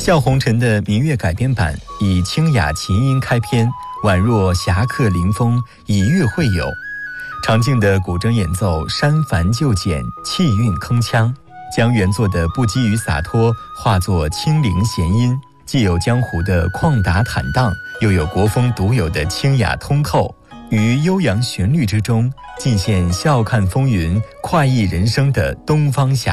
笑红尘的民乐改编版以清雅琴音开篇，宛若侠客临风，以乐会友。常静的古筝演奏删繁就简，气韵铿锵，将原作的不羁与洒脱化作轻灵弦音，既有江湖的旷达坦荡，又有国风独有的清雅通透，于悠扬旋律之中尽现笑看风云、快意人生的东方侠